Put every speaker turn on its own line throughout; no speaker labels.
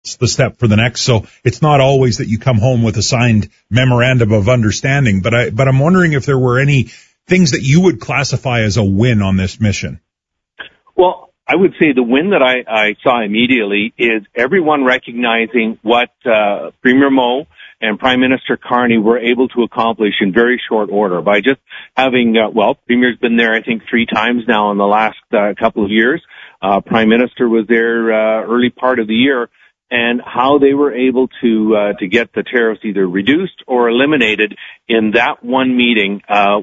the step for the next. So it's not always that you come home with a signed memorandum of understanding. But I'm wondering if there were any things that you would classify as a win on this mission.
Well, I would say the win that I saw immediately is everyone recognizing what Premier Moe and Prime Minister Carney were able to accomplish in very short order by just having, Premier's been there, I think, 3 times now in the last couple of years. Prime Minister was there early part of the year, and how they were able to get the tariffs either reduced or eliminated in that one meeting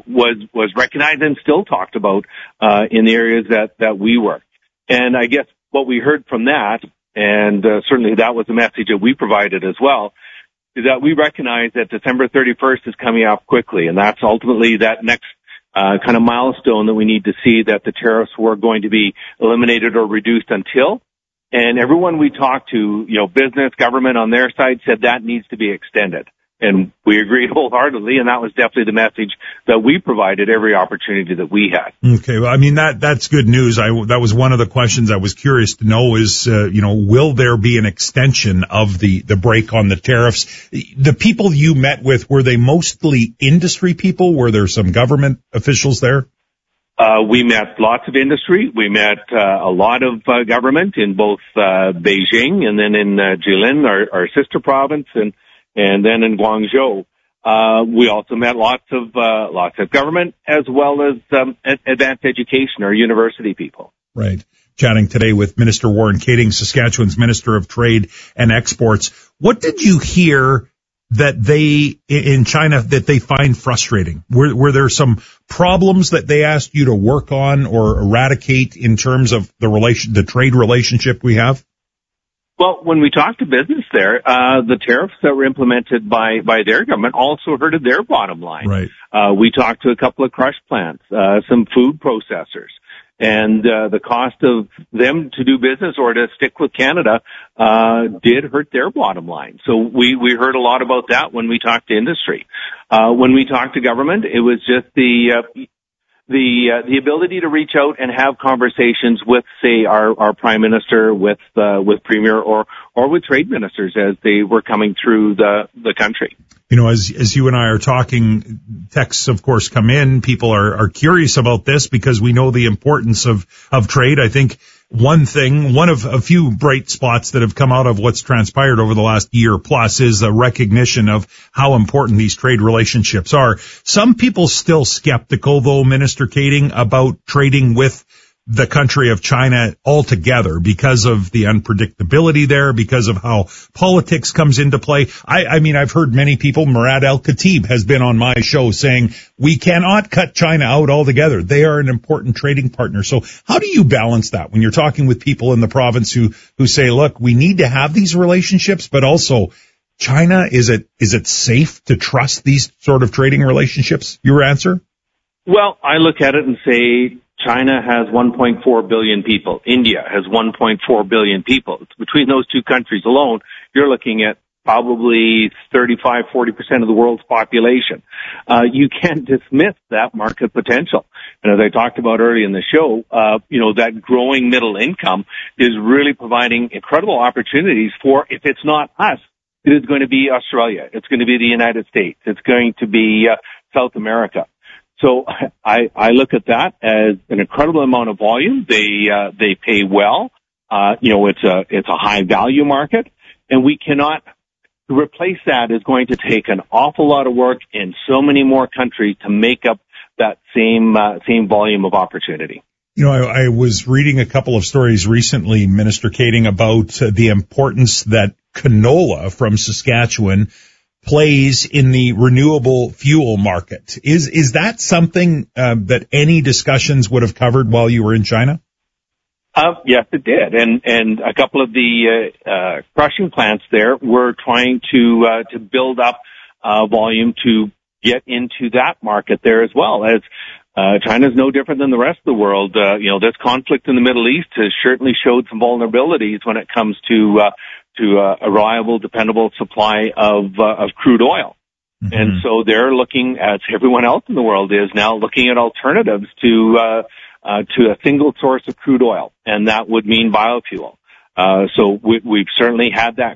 was recognized and still talked about in the areas that we work. And I guess what we heard from that, and certainly that was the message that we provided as well, is that we recognize that December 31st is coming up quickly, and that's ultimately that next kind of milestone that we need to see that the tariffs were going to be eliminated or reduced until. And everyone we talked to, business, government on their side said that needs to be extended. And we agreed wholeheartedly, and that was definitely the message that we provided every opportunity that we had.
Okay, well, I mean, that's good news. That was one of the questions I was curious to know is, will there be an extension of the break on the tariffs? The people you met with, were they mostly industry people? Were there some government officials there?
We met lots of industry. We met a lot of government in both Beijing and then in Jilin, our sister province, and then in Guangzhou. We also met lots of government as well as advanced education or university people.
Right. Chatting today with Minister Warren Kating, Saskatchewan's Minister of Trade and Exports. What did you hear that in China that they find frustrating? Were there some problems that they asked you to work on or eradicate in terms of the trade relationship we have?
Well, when we talked to business there, the tariffs that were implemented by their government also hurted their bottom line.
Right.
We talked to a couple of crush plants, some food processors, and the cost of them to do business or to stick with Canada did hurt their bottom line. So we heard a lot about that when we talked to industry. When we talked to government, it was just the ability to reach out and have conversations with, say, our Prime Minister, with Premier, or with trade ministers as they were coming through the country.
As you and I are talking, texts, of course, come in. People are curious about this because we know the importance of trade. I think one of a few bright spots that have come out of what's transpired over the last year plus is a recognition of how important these trade relationships are. Some people still skeptical, though, Minister Kating, about trading with the country of China altogether because of the unpredictability there, because of how politics comes into play. I mean, I've heard many people, Murad Al-Khatib has been on my show saying we cannot cut China out altogether. They are an important trading partner. So how do you balance that when you're talking with people in the province who say, look, we need to have these relationships, but also China, is it safe to trust these sort of trading relationships? Your answer?
Well, I look at it and say, China has 1.4 billion people. India has 1.4 billion people. Between those two countries alone, you're looking at probably 35-40% of the world's population. You can't dismiss that market potential. And as I talked about earlier in the show, that growing middle income is really providing incredible opportunities for, if it's not us, it is going to be Australia. It's going to be the United States. It's going to be South America. So I look at that as an incredible amount of volume. They pay well. It's a high value market, and we cannot replace that. Is going to take an awful lot of work in so many more countries to make up that same volume of opportunity.
I was reading a couple of stories recently, Minister Kating, about the importance that canola from Saskatchewan plays in the renewable fuel market. Is that something that any discussions would have covered while you were in China?
Yes, it did. And a couple of the crushing plants there were trying to build up volume to get into that market there as well. As China's no different than the rest of the world. This conflict in the Middle East has certainly showed some vulnerabilities when it comes to a reliable, dependable supply of crude oil. Mm-hmm. And so they're looking, as everyone else in the world is now, looking at alternatives to a single source of crude oil, and that would mean biofuel. So we've certainly had that